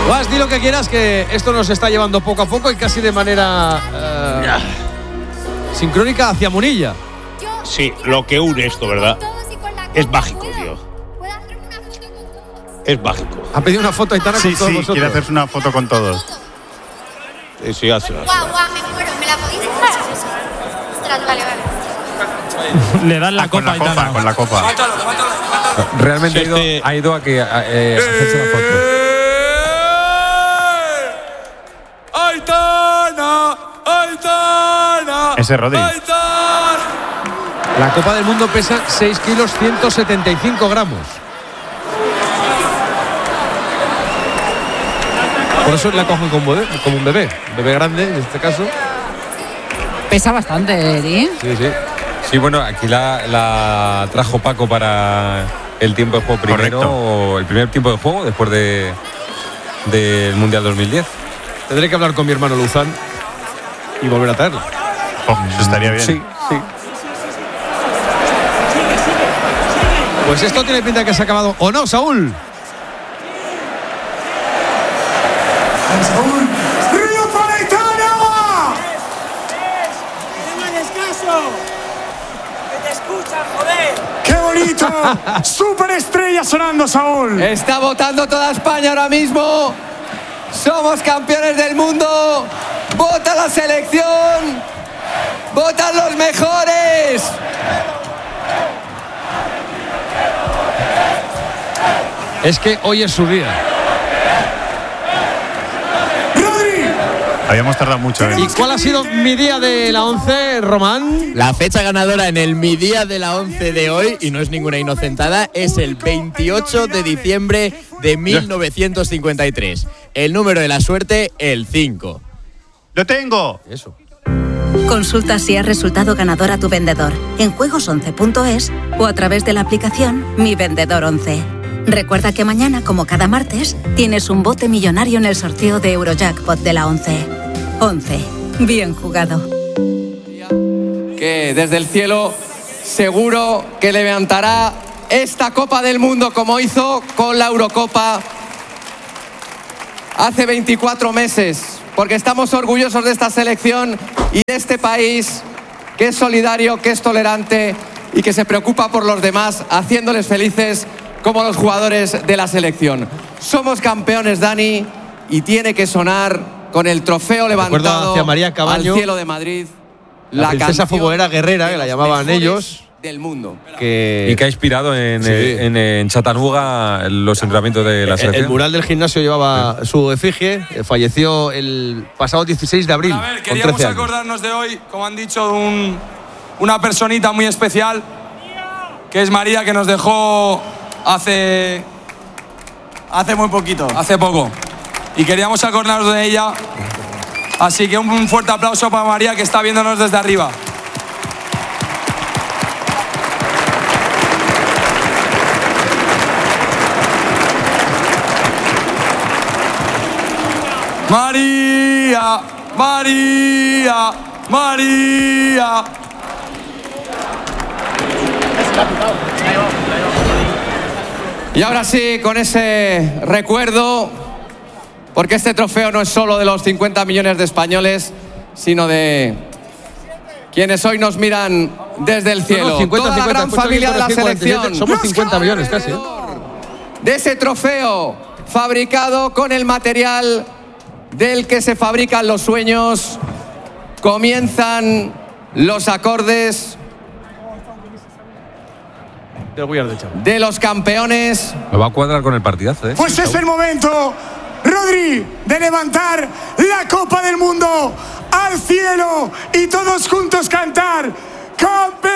Guas, di lo que quieras, que esto nos está llevando poco a poco y casi de manera sincrónica hacia Munilla. Sí, lo que une esto, ¿verdad? Es mágico, tío. Es mágico. Ha pedido una foto Aitana con todos vosotros. Quiere hacerse una foto con todos. Sí, hazla. Guau, me muero. ¿Me la podéis echar? Ostras, vale. Le dan la copa a Aitana. Con la copa. Realmente ha ido a hacerse la foto. ¡Aitana! Ese es Rodri. La Copa del Mundo pesa 6 kilos 175 gramos. Por eso la cogen como un bebé grande en este caso. Pesa bastante, Eri. Sí. Sí, bueno, aquí la trajo Paco para el tiempo de juego primero, o el primer tiempo de juego después del Mundial 2010. Tendré que hablar con mi hermano Luzán y volver a traerla. Eso estaría bien. Sí. Pues esto tiene pinta de que se ha acabado. ¿O no, Saúl? ¡Río para Aitana! ¡Que te escuchan, joder! ¡Qué bonito! ¡Superestrella sonando, Saúl! Está votando toda España ahora mismo. Somos campeones del mundo. Vota la selección. Votan los mejores. Es que hoy es su día. Habíamos tardado mucho. ¿Y cuál ha sido mi día de la 11, Román? La fecha ganadora en el Mi Día de la 11 de hoy, y no es ninguna inocentada, es el 28 de diciembre de 1953. El número de la suerte, el 5. ¡Lo tengo! Eso. Consulta si has resultado ganador a tu vendedor en juegos11.es o a través de la aplicación Mi Vendedor 11. Recuerda que mañana, como cada martes, tienes un bote millonario en el sorteo de Eurojackpot de la 11. 11. Bien jugado. Que desde el cielo seguro que levantará esta Copa del Mundo como hizo con la Eurocopa hace 24 meses, porque estamos orgullosos de esta selección y de este país que es solidario, que es tolerante y que se preocupa por los demás, haciéndoles felices como los jugadores de la selección. Somos campeones, Dani, y tiene que sonar con el trofeo levantado hacia María Cabaño, al cielo de Madrid. La princesa futbolera guerrera, que la llamaban ellos. Del mundo. Y que ha inspirado en Chattanooga los entrenamientos de la selección. El mural del gimnasio llevaba su efigie. Falleció el pasado 16 de abril. A ver, queríamos acordarnos de hoy, como han dicho, una personita muy especial, que es María, que nos dejó hace muy poquito. Hace poco. Y queríamos acordarnos de ella. Así que un fuerte aplauso para María, que está viéndonos desde arriba. María, María, María. Y ahora sí, con ese recuerdo, porque este trofeo no es solo de los 50 millones de españoles, sino de quienes hoy nos miran desde el cielo. 50, toda la gran familia de la selección. Somos 50 millones casi. De ese trofeo fabricado con el material del que se fabrican los sueños, comienzan los acordes de los campeones. Me va a cuadrar con el partidazo, ¿eh? Pues es el momento, Rodri, de levantar la Copa del Mundo al cielo y todos juntos cantar ¡Campeón!